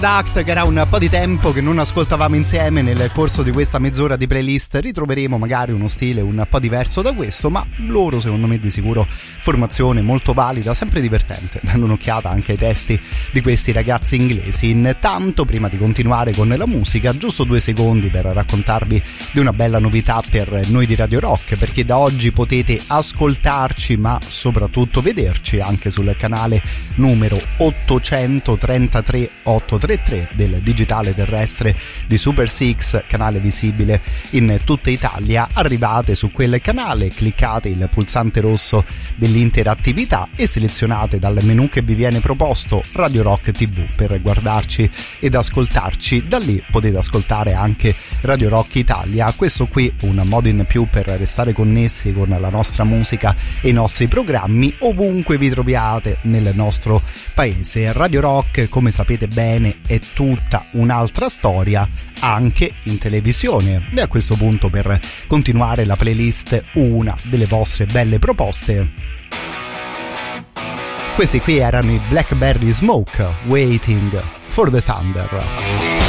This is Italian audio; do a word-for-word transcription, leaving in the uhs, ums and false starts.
Act, che era un po' di tempo che non ascoltavamo insieme nel corso di questa mezz'ora di playlist. Ritroveremo magari uno stile un po' diverso da questo, ma loro secondo me di sicuro formazione molto valida, sempre divertente, dando un'occhiata anche ai testi di questi ragazzi inglesi. Intanto, prima di continuare con la musica, giusto due secondi per raccontarvi di una bella novità per noi di Radio Rock, perché da oggi potete ascoltarci ma soprattutto vederci anche sul canale numero ottocentotrentatré ottocentotrentatré del digitale terrestre di Super Six, canale visibile in tutta Italia. Arrivate su quel canale, cliccate il pulsante rosso dell'interattività e selezionate dal menu che vi viene proposto Radio Rock tivù per guardarci ed ascoltarci. Da lì potete ascoltare anche Radio Rock Italia. Questo qui un modo in più per restare connessi con la nostra musica e i nostri programmi ovunque vi troviate nel nostro paese. Radio Rock, come sapete bene, è tutta un'altra storia anche in televisione, e a questo punto, per continuare la playlist, una delle vostre belle proposte. Questi qui erano i Blackberry Smoke, Waiting for the Thunder.